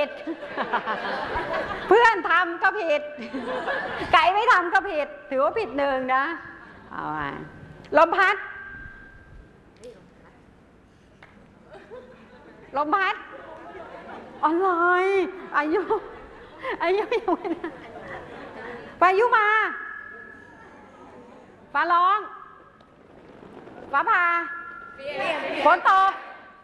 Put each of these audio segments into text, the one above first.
เพื่อนทำก็ผิดไก่ไม่ทำก็ผิดถือว่าผิดหนึ่งนะเอาลมพัดอะไรอายุยังไม่ได้พายุมาฟ้าร้องฟ้าผ่าฝนตก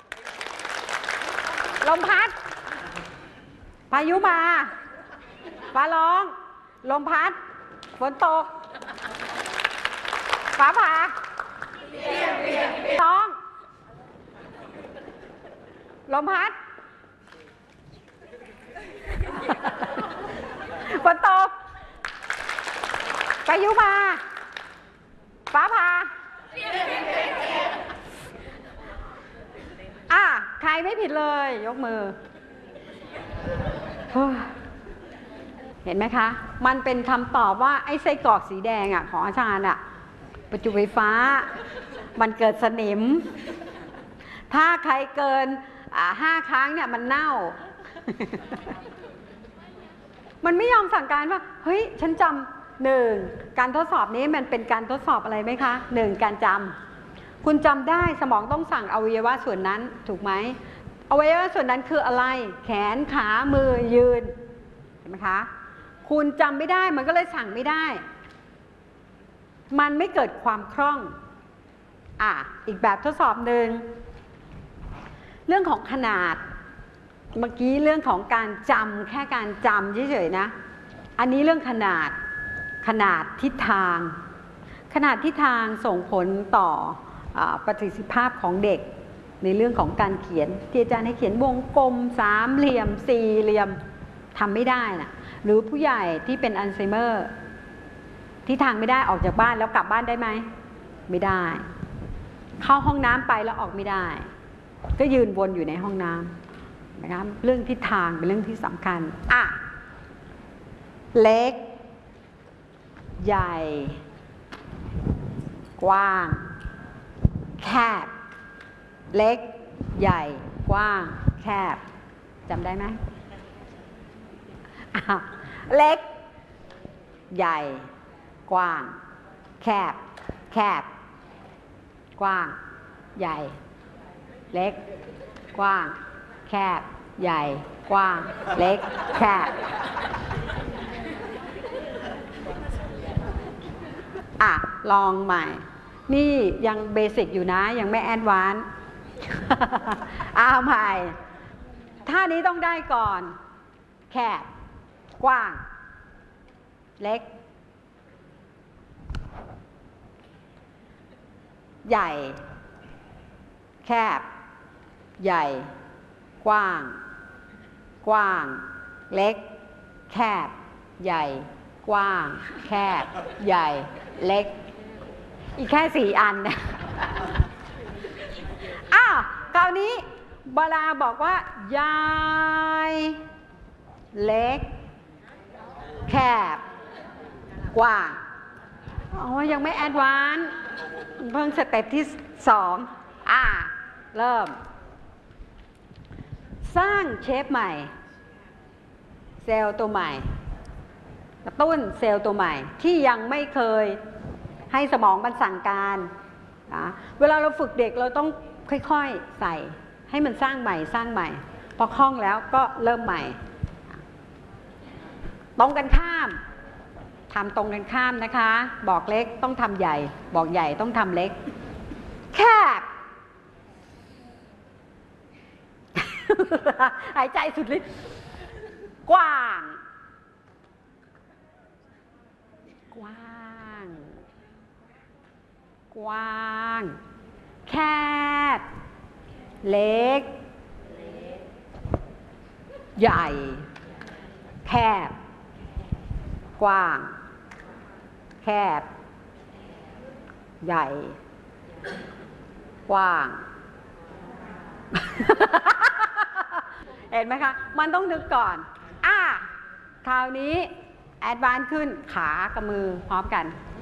ลมพัดพายุมาฟ้าร้องลมพัดฝนตกฟ้าผ่าร้องลมพัดฝนตกพายุมาฟ้าผ่าใครไม่ผิดเลยยกมือเห็นไหมคะมันเป็นคำตอบว่าไอ้ไส้กรอกสีแดงของอาจารย์ประจุไฟฟ้ามันเกิดสนิมถ้าใครเกิน5 ครั้งเนี่ยมันเน่ามันไม่ยอมสั่งการว่าเฮ้ยฉันจำ1การทดสอบนี้มันเป็นการทดสอบอะไรไหมคะ1การจำคุณจำได้สมองต้องสั่งอวัยวะส่วนนั้นถูกไหมอวัยวะส่วนนั้นคืออะไรแขนขามือยืนเห็นไหมคะคุณจำไม่ได้มันก็เลยสั่งไม่ได้มันไม่เกิดความคล่องอีกแบบทดสอบหนึ่งเรื่องของขนาดเมื่อกี้เรื่องของการจำแค่การจำเฉยๆนะอันนี้เรื่องขนาดทิศทางส่งผลต่อประสิทธิภาพของเด็กในเรื่องของการเขียนที่อาจารย์ให้เขียนวงกลม3 เหลี่ยม4 เหลี่ยมทำไม่ได้นะหรือผู้ใหญ่ที่เป็นอัลไซเมอร์ที่ทางไม่ได้ออกจากบ้านแล้วกลับบ้านได้ไหมไม่ได้เข้าห้องน้ำไปแล้วออกไม่ได้ก็ยืนวนอยู่ในห้องน้ำนะครับเรื่องทิศทางเป็นเรื่องที่สำคัญเล็กใหญ่กว้างแคบเล็กใหญ่กว้างแคบจำได้ไหมเล็กใหญ่กว้างแคบกว้างใหญ่เล็กกว้างแคบใหญ่กว้างเล็กแคบลองใหม่นี่ยังเบสิกอยู่นะยังไม่แอดวานซ์ใหม่ท่านี้ต้องได้ก่อนแคบกว้างเล็กใหญ่แคบใหญ่กว้างเล็กแคบใหญ่กว้างแคบใหญ่เล็กอีกแค่4 อันนะคราวนี้เวลาบอกว่าใหญ่เล็กแคบกว้างยังไม่แอดวานซ์เพิ่งสเต็ปที่2เริ่มสร้างเชฟใหม่เซลล์ตัวใหม่กระตุ้นเซลล์ตัวใหม่ที่ยังไม่เคยให้สมองมันสั่งการนะเวลาเราฝึกเด็กเราต้องค่อยๆใส่ให้มันสร้างใหม่พอคล่องแล้วก็เริ่มใหม่ตรงกันข้ามทำตรงกันข้ามนะคะบอกเล็กต้องทำใหญ่บอกใหญ่ต้องทำเล็กแคบ หายใจสุดฤทธิ์กว้างแคบเล็กใหญ่แคบกว้างแคบใหญ่กว้าง เห็นไหมคะมันต้องนึกก่อนคราวนี้แอดวานซ์ขึ้นขากับมือพร้อมกัน